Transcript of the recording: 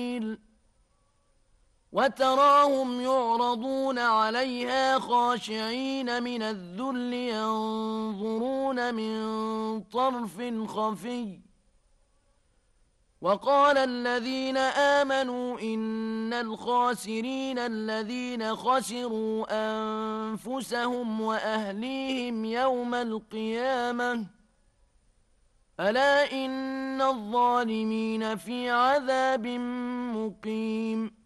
وتراهم يعرضون عليها خاشعين من الذل ينظرون من طرف خفي وقال الذين آمنوا إن الخاسرين الذين خسروا أنفسهم وأهليهم يوم القيامة ألا إن الظالمين في عذاب مقيم